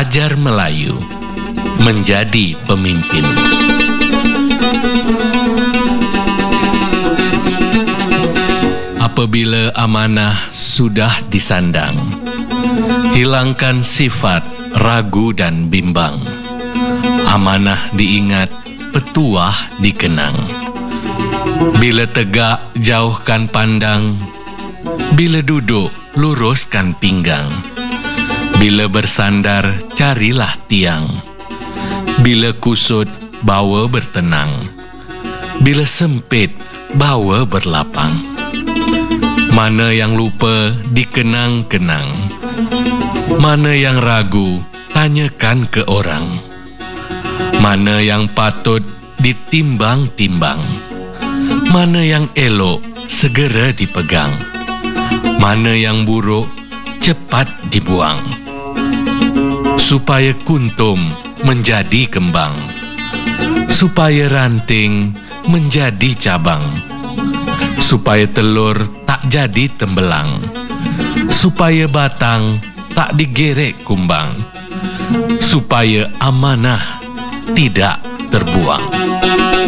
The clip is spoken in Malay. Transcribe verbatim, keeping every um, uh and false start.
Belajar Melayu, menjadi pemimpin. Apabila amanah sudah disandang, hilangkan sifat ragu dan bimbang. Amanah diingat, petuah dikenang. Bila tegak, jauhkan pandang. Bila duduk, luruskan pinggang. Bila bersandar, carilah tiang. Bila kusut, bawa bertenang. Bila sempit, bawa berlapang. Mana yang lupa, dikenang-kenang. Mana yang ragu, tanyakan ke orang. Mana yang patut, ditimbang-timbang. Mana yang elok, segera dipegang. Mana yang buruk, cepat dibuang. Supaya kuntum menjadi kembang. Supaya ranting menjadi cabang. Supaya telur tak jadi tembelang. Supaya batang tak digerek kumbang. Supaya amanah tidak terbuang.